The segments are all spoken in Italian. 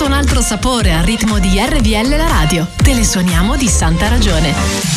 tutto un altro sapore al ritmo di RVL la radio. Te le suoniamo di santa ragione.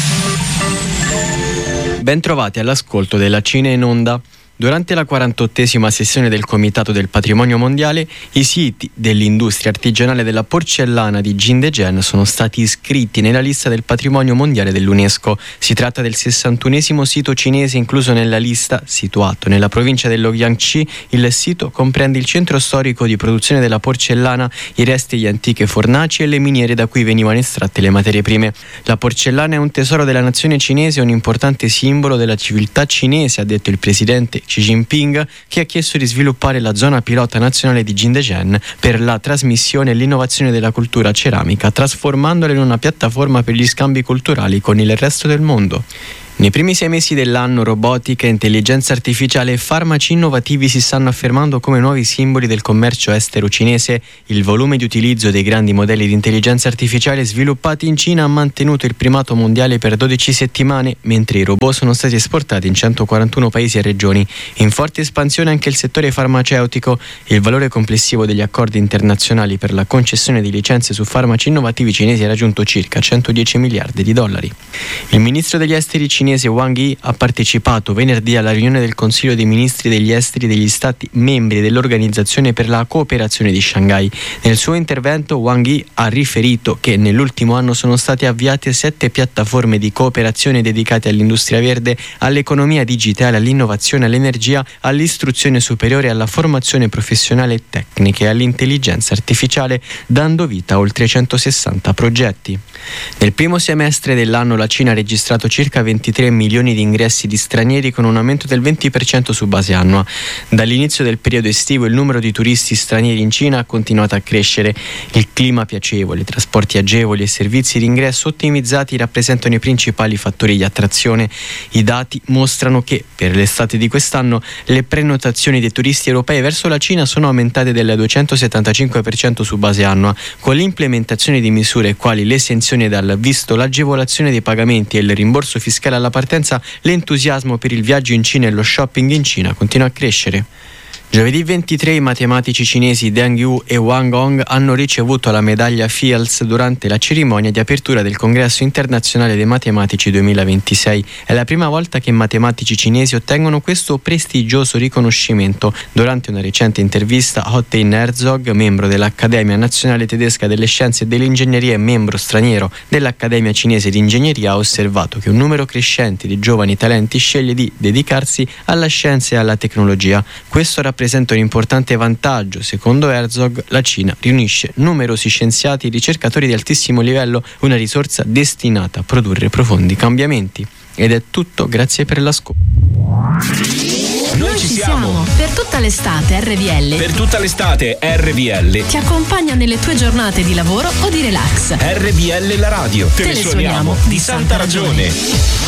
Ben trovati all'ascolto della Cine in Onda. Durante la 48esima sessione del Comitato del Patrimonio Mondiale, i siti dell'industria artigianale della porcellana di Jingdezhen sono stati iscritti nella lista del Patrimonio Mondiale dell'UNESCO. Si tratta del 61esimo sito cinese incluso nella lista. Situato nella provincia dello Jiangxi, il sito comprende il centro storico di produzione della porcellana, i resti di antiche fornaci e le miniere da cui venivano estratte le materie prime. La porcellana è un tesoro della nazione cinese e un importante simbolo della civiltà cinese, ha detto il presidente Xi Jinping, che ha chiesto di sviluppare la zona pilota nazionale di Jingdezhen per la trasmissione e l'innovazione della cultura ceramica, trasformandola in una piattaforma per gli scambi culturali con il resto del mondo. Nei primi 6 mesi dell'anno, robotica, intelligenza artificiale e farmaci innovativi si stanno affermando come nuovi simboli del commercio estero cinese. Il volume di utilizzo dei grandi modelli di intelligenza artificiale sviluppati in Cina ha mantenuto il primato mondiale per 12 settimane, mentre i robot sono stati esportati in 141 paesi e regioni. In forte espansione anche il settore farmaceutico. Il valore complessivo degli accordi internazionali per la concessione di licenze su farmaci innovativi cinesi ha raggiunto circa 110 miliardi di dollari. Il ministro degli esteri cinese Wang Yi ha partecipato venerdì alla riunione del Consiglio dei Ministri degli Esteri degli Stati membri dell'Organizzazione per la Cooperazione di Shanghai. Nel suo intervento Wang Yi ha riferito che nell'ultimo anno sono state avviate 7 piattaforme di cooperazione dedicate all'industria verde, all'economia digitale, all'innovazione, all'energia, all'istruzione superiore, alla formazione professionale e tecnica e all'intelligenza artificiale, dando vita a oltre 160 progetti. Nel primo semestre dell'anno la Cina ha registrato circa 23 milioni di ingressi di stranieri, con un aumento del 20% su base annua. Dall'inizio del periodo estivo il numero di turisti stranieri in Cina ha continuato a crescere. Il clima piacevole, trasporti agevoli e servizi di ingresso ottimizzati rappresentano i principali fattori di attrazione. I dati mostrano che per l'estate di quest'anno le prenotazioni dei turisti europei verso la Cina sono aumentate del 275% su base annua, con l'implementazione di misure quali l'esenzione dal visto, l'agevolazione dei pagamenti e il rimborso fiscale alla partenza. L'entusiasmo per il viaggio in Cina e lo shopping in Cina continua a crescere. Giovedì 23 i matematici cinesi Deng Yu e Wang Hong hanno ricevuto la medaglia Fields durante la cerimonia di apertura del Congresso internazionale dei matematici 2026. È la prima volta che matematici cinesi ottengono questo prestigioso riconoscimento. Durante una recente intervista, Hottein Herzog, membro dell'Accademia Nazionale Tedesca delle Scienze e dell'Ingegneria e membro straniero dell'Accademia Cinese di Ingegneria, ha osservato che un numero crescente di giovani talenti sceglie di dedicarsi alla scienza e alla tecnologia. Questo rappresenta un importante vantaggio. Secondo Herzog, la Cina riunisce numerosi scienziati e ricercatori di altissimo livello, una risorsa destinata a produrre profondi cambiamenti. Ed è tutto, grazie per l'ascolto. Noi ci siamo. Per tutta l'estate RVL. Per tutta l'estate RVL Ti accompagna nelle tue giornate di lavoro o di relax. RVL la radio. Te le suoniamo di santa ragione.